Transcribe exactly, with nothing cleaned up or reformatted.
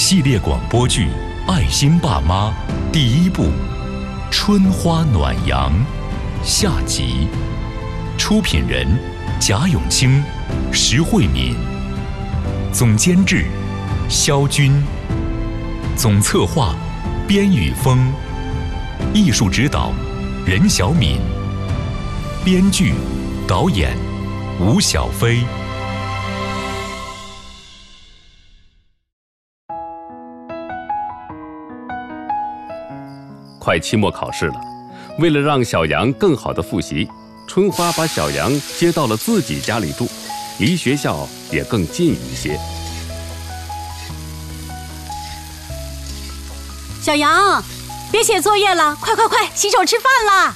系列广播剧《爱心爸妈》第一部《春花暖阳》下集，出品人贾永清、石慧敏，总监制肖军，总策划边雨峰，艺术指导任小敏，编剧导演吴小飞。 快期末考试了，为了让小杨更好的复习，春花把小杨接到了自己家里住，离学校也更近一些。 小杨，别写作业了，快快快，洗手吃饭啦！